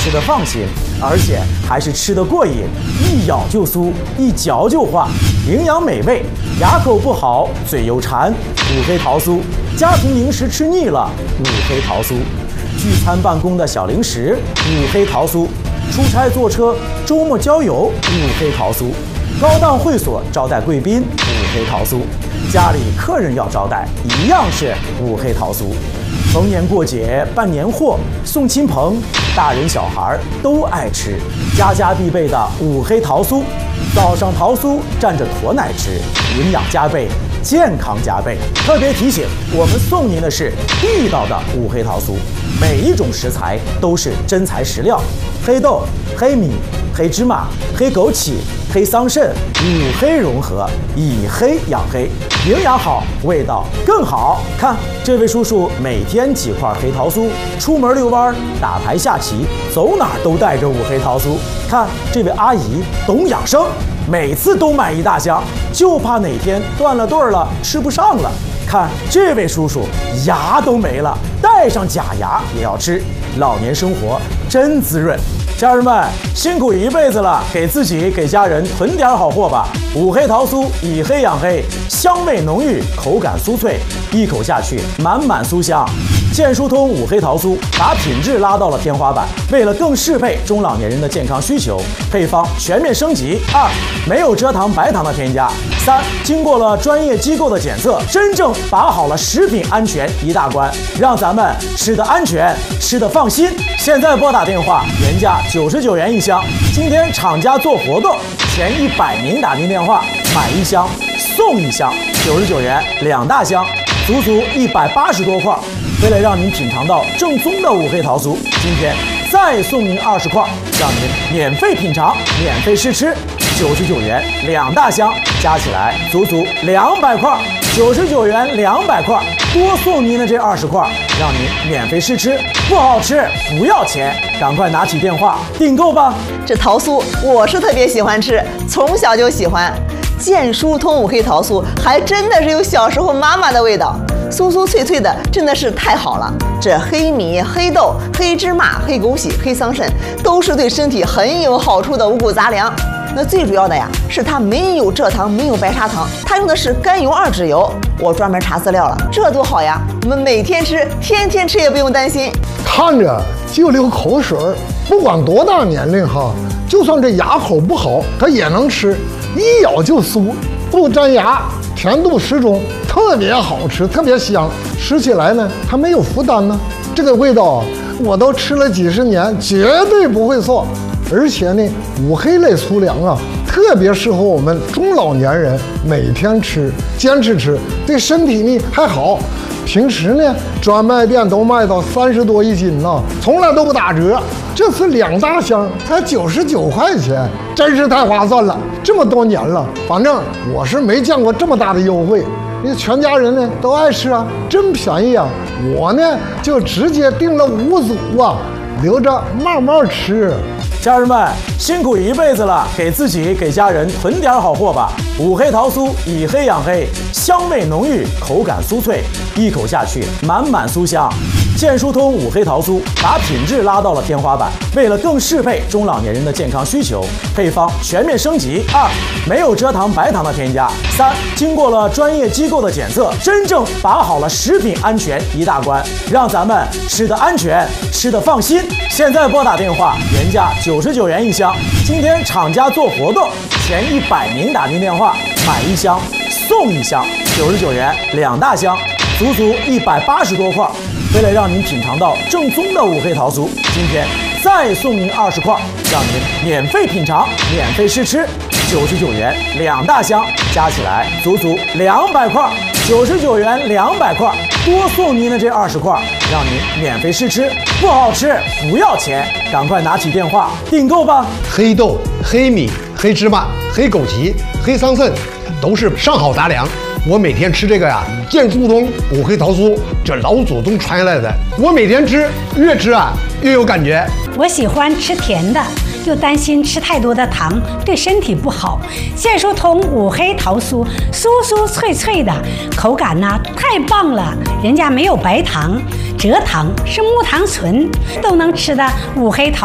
吃得放心，而且还是吃得过瘾，一咬就酥，一嚼就化，营养美味，牙口不好，嘴又馋，五黑桃酥。家庭零食吃腻了，五黑桃酥；聚餐办公的小零食，五黑桃酥；出差坐车、周末郊游，五黑桃酥；高档会所招待贵宾，五黑桃酥；家里客人要招待，一样是五黑桃酥。逢年过节办年货送亲朋，大人小孩都爱吃，家家必备的五黑桃酥。早上桃酥蘸着驼奶吃，营养加倍，健康加倍。特别提醒，我们送您的是地道的五黑桃酥，每一种食材都是真材实料，黑豆、黑米、黑芝麻、黑枸杞、黑桑葚，五黑融合，以黑养黑，营养好，味道更好。看这位叔叔每天几块黑桃酥，出门遛弯、打牌下棋，走哪儿都带着五黑桃酥。看这位阿姨懂养生，每次都买一大箱，就怕哪天断了顿了吃不上了。看这位叔叔牙都没了，带上假牙也要吃，老年生活真滋润。家人们辛苦一辈子了，给自己给家人囤点好货吧。五黑桃酥以黑养黑，香味浓郁，口感酥脆，一口下去满满酥香。健疏通五黑桃酥把品质拉到了天花板，为了更适配中老年人的健康需求，配方全面升级。2. 没有蔗糖白糖的添加。3. 经过了专业机构的检测，真正把好了食品安全一大关，让咱们吃得安全，吃得放心。现在拨打电话，原价99元一箱，今天厂家做活动，前100名打进电话买一箱送一箱，99元2大箱，足足180多块。为了让您品尝到正宗的五黑桃酥，今天再送您20块，让您免费品尝，免费试吃，99元2大箱，加起来足足200块，99元200块，多送您的这20块，让您免费试吃，不好吃不要钱，赶快拿起电话订购吧。 这桃酥我是特别喜欢吃，从小就喜欢。健疏通五黑桃酥还真的是有小时候妈妈的味道，酥酥脆脆的，真的是太好了。这黑米、黑豆、黑芝麻、黑枸杞、黑桑葚都是对身体很有好处的五谷杂粮。那最主要的呀，是它没有蔗糖，没有白砂糖，它用的是甘油2脂油。我专门查资料了，这多好呀！我们每天吃，天天吃也不用担心。 看着就流口水，不管多大年龄哈，就算这牙口不好，它也能吃，一咬就酥，不粘牙，甜度适中，特别好吃，特别香。吃起来呢，它没有负担呢。这个味道我都吃了几十年，绝对不会错。而且呢，五黑类粗粮啊，特别适合我们中老年人每天吃，坚持吃，对身体呢还好。平时呢，专卖店都卖到30多一斤呢，从来都不打折。这次2大箱才99块钱，真是太划算了。这么多年了，反正我是没见过这么大的优惠。因为全家人呢都爱吃啊，真便宜啊！我呢就直接订了5组啊，留着慢慢吃。 家人们辛苦一辈子了，给自己给家人囤点好货吧。五黑桃酥以黑养黑，香味浓郁，口感酥脆，一口下去满满酥香。健疏通五黑桃酥把品质拉到了天花板，为了更适配中老年人的健康需求，配方全面升级。2. 没有蔗糖白糖的添加。3. 经过了专业机构的检测，真正把好了食品安全一大关，让咱们吃得安全，吃得放心。现在拨打电话，原价99元一箱，今天厂家做活动，前100名打进电话买一箱送一箱，99元2大箱，足足180多块。为了让您品尝到正宗的五黑桃酥，今天再送您20块，让您免费品尝，免费试吃，99元2大箱，加起来足足200块，99元200块，多送您的这20块，让您免费试吃，不好吃不要钱，赶快拿起电话订购吧。 黑豆、黑米、黑芝麻、黑枸杞、黑桑葚都是上好杂粮。我每天吃这个呀，健疏通五黑桃酥，这老祖宗传下来的。我每天吃，越吃啊越有感觉。 我喜欢吃甜的，又担心吃太多的糖对身体不好。健疏通五黑桃酥，酥酥脆脆的，口感呢太棒了。人家没有白糖，蔗糖是木糖醇，都能吃的五黑桃。